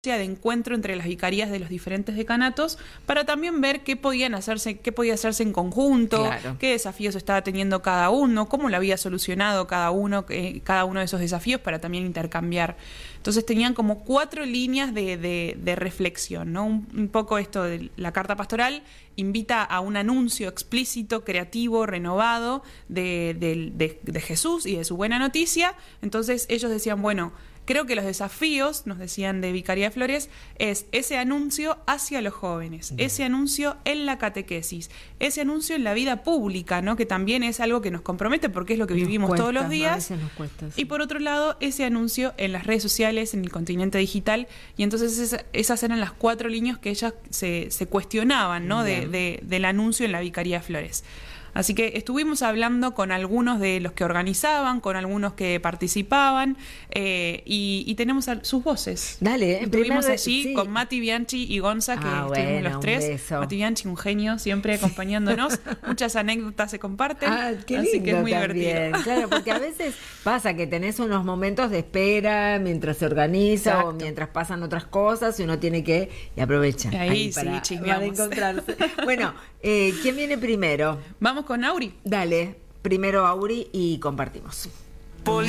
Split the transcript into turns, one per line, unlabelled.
de encuentro entre las vicarías de los diferentes decanatos para también ver qué podía hacerse en conjunto,
Claro.
qué desafíos estaba teniendo cada uno, cómo lo había solucionado cada uno de esos desafíos para también intercambiar. Entonces tenían como 4 líneas de reflexión, ¿no? Un poco esto de la carta pastoral invita a un anuncio explícito, creativo, renovado de Jesús y de su buena noticia. Entonces ellos decían, bueno, creo que los desafíos, nos decían de Vicaría de Flores, es ese anuncio hacia los jóvenes, ese anuncio en la catequesis, ese anuncio en la vida pública, ¿no? Que también es algo que nos compromete porque es lo que vivimos todos los días.
A veces nos cuesta, sí.
Y por otro lado, ese anuncio en las redes sociales, en el continente digital. Y entonces esas eran las 4 líneas que ellas se cuestionaban, ¿no? Del anuncio en la Vicaría de Flores. Así que estuvimos hablando con algunos de los que organizaban, con algunos que participaban, y tenemos sus voces.
Dale,
estuvimos allí
sí.
con Mati Bianchi y Gonza, que estuvimos los 3.
Beso.
Mati Bianchi, un genio, siempre acompañándonos. Muchas anécdotas se comparten.
Qué
así
lindo
que es muy
también.
divertido.
Claro, porque a veces pasa que tenés unos momentos de espera mientras se organiza.
Exacto.
O mientras pasan otras cosas y uno tiene que... Y aprovecha.
Ahí
para,
sí, chismeamos.
para encontrarse. Bueno, ¿quién viene primero?
Vamos con Auri.
Dale, primero Auri y compartimos.